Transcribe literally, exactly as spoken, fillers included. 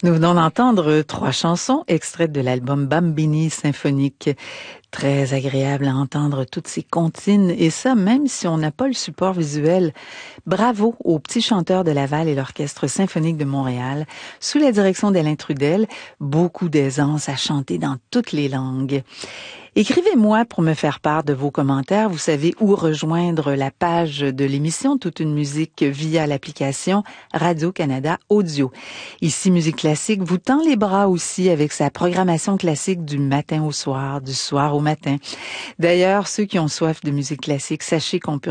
Nous venons d'entendre trois chansons extraites de l'album Bambini symphonique. Très agréable à entendre toutes ces comptines, et ça même si on n'a pas le support visuel. Bravo aux petits chanteurs de Laval et l'Orchestre symphonique de Montréal, sous la direction d'Alain Trudel, beaucoup d'aisance à chanter dans toutes les langues. Écrivez-moi pour me faire part de vos commentaires. Vous savez où rejoindre la page de l'émission Toute une musique via l'application Radio-Canada Audio. Ici, Musique Classique vous tend les bras aussi avec sa programmation classique du matin au soir, du soir au matin. D'ailleurs, ceux qui ont soif de musique classique, sachez qu'on peut